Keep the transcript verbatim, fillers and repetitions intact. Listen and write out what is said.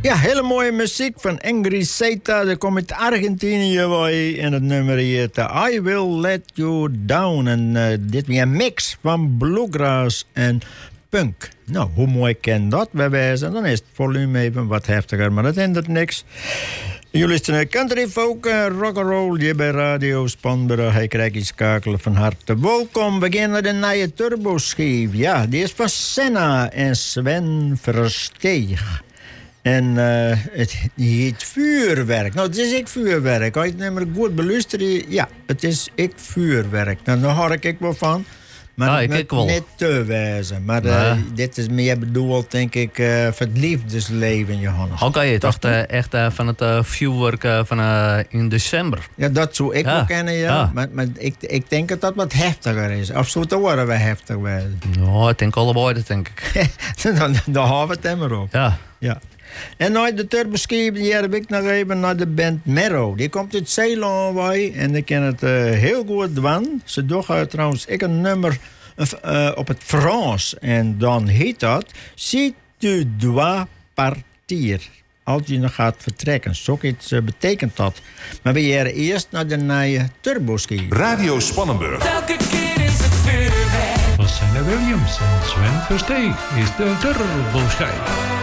Ja, hele mooie muziek van Angry Zeta. Dat komt uit Argentinië. En het nummer heet I Will Let You Down. En uh, dit weer een mix van bluegrass en punk. Nou, hoe mooi kan dat bij wijze? Dan is het volume even wat heftiger, maar dat hindert niks. Jullie luisteren country folk, uh, rock'n'roll hier bij Radio Spanborough. Hij krijgt iets schakelen van harte welkom. We gaan naar de nieuwe turboschijf. Ja, die is van Senna en Sven Versteeg. En uh, het heet vuurwerk. Nou, het is ik vuurwerk. Als je het nummer goed beluistert, ja, het is ik vuurwerk. Nou, daar hoor ik wel van. Maar ah, het ik moet niet te wijzen. Maar uh, ja. Dit is meer bedoeld, denk ik, uh, voor het liefdesleven, Johannes. Oké, okay, je dacht uh, echt uh, van het uh, vuurwerk uh, van uh, in december. Ja, dat zou ik ja. wel kennen, ja. ja. Maar, maar ik, ik denk dat dat wat heftiger is. Of zou het horen we heftig wijzen? Nou, ik denk allebei, dat denk ik. dan, dan houden we het hem maar op. Ja. Ja. En nooit de turboschijf, die heb ik nog even naar de band Merrow. Die komt uit Zeeland bij en die kan het uh, heel goed doen. Ze doen uh, trouwens ik een nummer uh, op het Frans. En dan heet dat Si tu dois partir. Als je nog gaat vertrekken. Zoiets uh, betekent dat. Maar we gaan eerst naar de nieuwe turboschijf. Radio Spannenburg. Elke keer is het vuurwerk. Van Senna Williams en Sven Versteeg is de turboschijf.